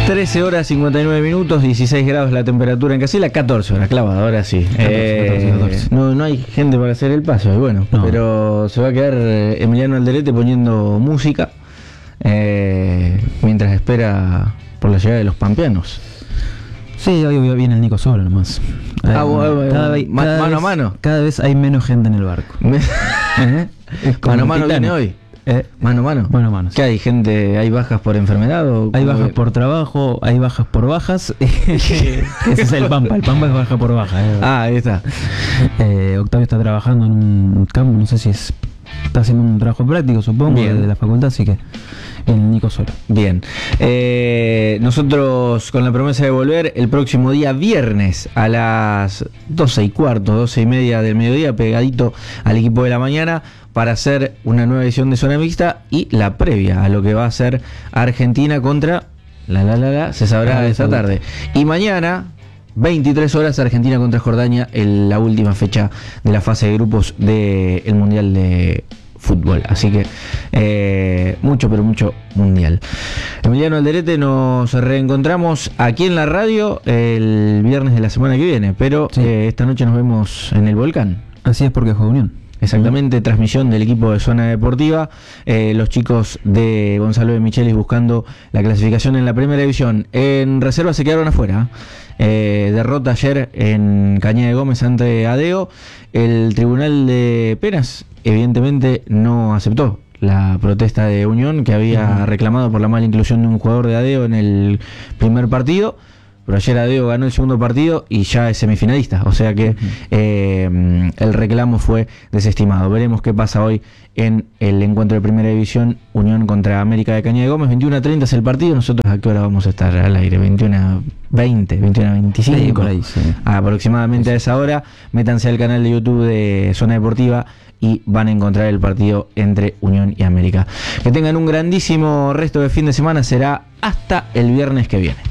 13 horas 59 minutos, 16 grados la temperatura en Casilla, 14 horas clavado, ahora sí. 14. No hay gente para hacer el paso, y bueno, No. pero se va a quedar Emiliano Alderete poniendo música mientras espera por la llegada de los pampeanos. Sí, hoy viene el Nico solo nomás. Mano a mano. Cada vez hay menos gente en el barco. Como Mano a un mano Titanic. viene hoy. Mano a mano. Mano a mano, sí. ¿Qué hay gente? ¿Hay bajas por enfermedad? O Hay cómo bajas que- por trabajo, hay bajas por bajas. Ese es el Pampa es baja por baja. Ah, ahí está. Octavio está trabajando en un campo, no sé si está haciendo un trabajo práctico, supongo, Bien. de la facultad, así que el Nico solo. Bien. Nosotros con la promesa de volver el próximo día viernes a las 12:15, 12:30 del mediodía, pegadito al equipo de la mañana, para hacer una nueva edición de Zona Mixta y la previa a lo que va a ser Argentina contra se sabrá esta tarde. Y mañana 23 horas Argentina contra Jordania en la última fecha de la fase de grupos del Mundial de Fútbol. Así que mucho, pero mucho mundial. Emiliano Alderete, nos reencontramos aquí en la radio el viernes de la semana que viene, pero Sí. esta noche nos vemos en el Volcán. Así es porque juega Unión. Exactamente, transmisión del equipo de Zona Deportiva, los chicos de Gonzalo de Michelis buscando la clasificación en la primera división. En reserva se quedaron afuera. Derrota ayer en Cañada de Gómez ante Adeo. El Tribunal de Penas evidentemente no aceptó la protesta de Unión, que había reclamado por la mala inclusión de un jugador de Adeo en el primer partido. Pero ayer Adeo ganó el segundo partido y ya es semifinalista, o sea que el reclamo fue desestimado. Veremos qué pasa hoy en el encuentro de Primera División, Unión contra América de Cañada de Gómez. 21:30 es el partido. Nosotros a qué hora vamos a estar al aire, 21:20, 21:25, Sí, por ahí, sí. aproximadamente a esa hora. Métanse al canal de YouTube de Zona Deportiva y van a encontrar el partido entre Unión y América. Que tengan un grandísimo resto de fin de semana. Será hasta el viernes que viene.